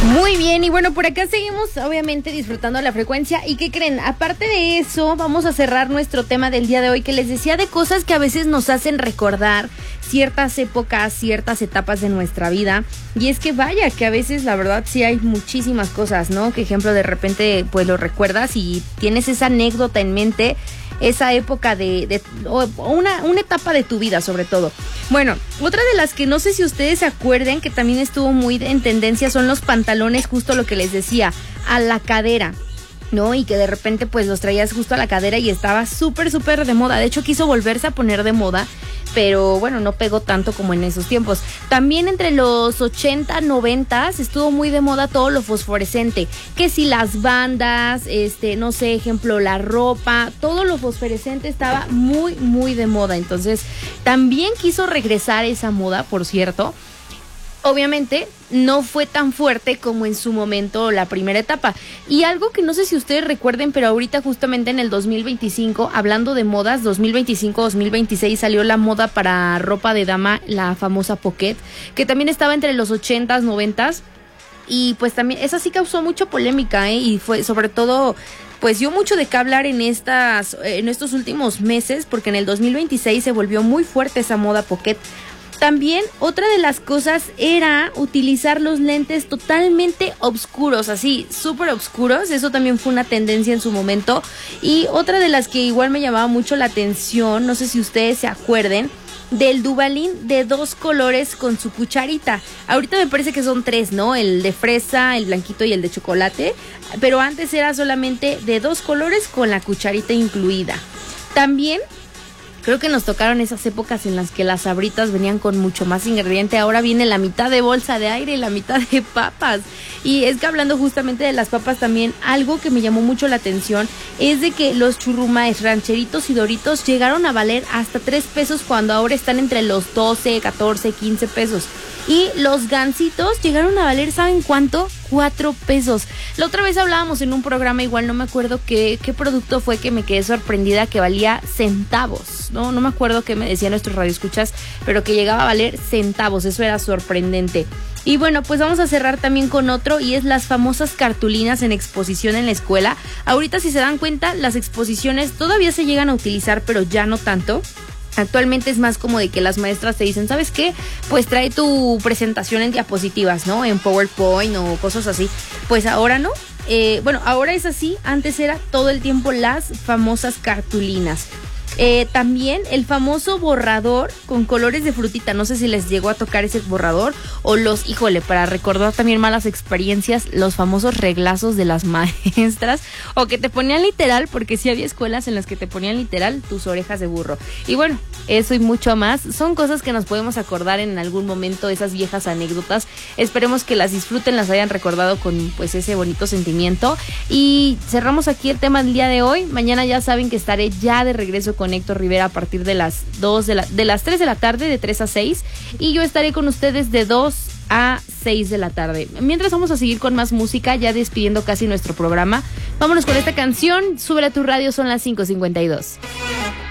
Muy bien, y bueno, por acá seguimos obviamente disfrutando la frecuencia. ¿Y qué creen? Aparte de eso, vamos a cerrar nuestro tema del día de hoy, que les decía de cosas que a veces nos hacen recordar ciertas épocas, ciertas etapas de nuestra vida. Y es que vaya, que a veces la verdad sí hay muchísimas cosas, ¿no? Que ejemplo, de repente pues lo recuerdas y tienes esa anécdota en mente, esa época una etapa de tu vida sobre todo. Bueno, otra de las que no sé si ustedes se acuerden, que también estuvo muy en tendencia, son los pantalones, justo lo que les decía, a la cadera, ¿no? Y que de repente pues los traías justo a la cadera y estaba súper de moda. De hecho quiso volverse a poner de moda, pero bueno, no pegó tanto como en esos tiempos. También entre los 80, 90 estuvo muy de moda todo lo fosforescente, que si las bandas, no sé, ejemplo, la ropa, todo lo fosforescente estaba muy de moda. Entonces, también quiso regresar esa moda, por cierto. Obviamente no fue tan fuerte como en su momento la primera etapa. Y algo que no sé si ustedes recuerden, pero ahorita justamente en el 2025, hablando de modas, 2025-2026 salió la moda para ropa de dama, la famosa Pocket, que también estaba entre los 80s, 90s. Y pues también esa sí causó mucha polémica, y fue sobre todo pues dio mucho de qué hablar en estos últimos meses, porque en el 2026 se volvió muy fuerte esa moda Pocket. También otra de las cosas era utilizar los lentes totalmente oscuros, así, súper oscuros. Eso también fue una tendencia en su momento. Y otra de las que igual me llamaba mucho la atención, no sé si ustedes se acuerden, del Duvalín de 2 colores con su cucharita. Ahorita me parece que son 3, ¿no? El de fresa, el blanquito y el de chocolate. Pero antes era solamente de 2 colores con la cucharita incluida. También creo que nos tocaron esas épocas en las que las Sabritas venían con mucho más ingrediente. Ahora viene la mitad de bolsa de aire y la mitad de papas. Y es que hablando justamente de las papas también, algo que me llamó mucho la atención es de que los churrumais, rancheritos y doritos llegaron a valer hasta 3 pesos cuando ahora están entre los 12, 14, 15 pesos. Y los gansitos llegaron a valer, ¿saben cuánto? 4 pesos. La otra vez hablábamos en un programa, igual no me acuerdo qué producto fue, que me quedé sorprendida, que valía centavos. No me acuerdo qué me decían nuestros radioescuchas, pero que llegaba a valer centavos. Eso era sorprendente. Y bueno, pues vamos a cerrar también con otro, y es las famosas cartulinas en exposición en la escuela. Ahorita, si se dan cuenta, las exposiciones todavía se llegan a utilizar, pero ya no tanto. Actualmente es más como de que las maestras te dicen, ¿sabes qué? Pues trae tu presentación en diapositivas, ¿no? En PowerPoint o cosas así. Pues ahora no. Ahora es así. Antes era todo el tiempo las famosas cartulinas. También el famoso borrador con colores de frutita. No sé si les llegó a tocar ese borrador o para recordar también malas experiencias, los famosos reglazos de las maestras, o que te ponían literal, porque sí había escuelas en las que te ponían literal tus orejas de burro. Y bueno, eso y mucho más son cosas que nos podemos acordar en algún momento, esas viejas anécdotas. Esperemos que las disfruten, las hayan recordado con pues ese bonito sentimiento. Y cerramos aquí el tema del día de hoy. Mañana ya saben que estaré ya de regreso con Héctor Rivera a partir de las 3 de la tarde, de 3 a 6, y yo estaré con ustedes de 2 a 6 de la tarde. Mientras vamos a seguir con más música, ya despidiendo casi nuestro programa. Vámonos con esta canción, Súbele a tu radio, son las 5:52.